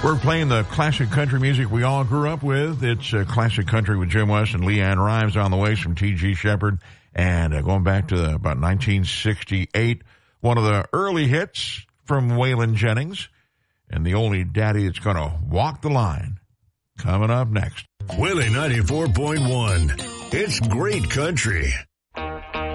We're playing the classic country music we all grew up with. It's classic country with Jim West and Leanne Rimes on the way from T.G. Shepherd. And going back to about 1968, one of the early hits from Waylon Jennings. And the only daddy that's going to walk the line. Coming up next. Willie 94.1. It's great country.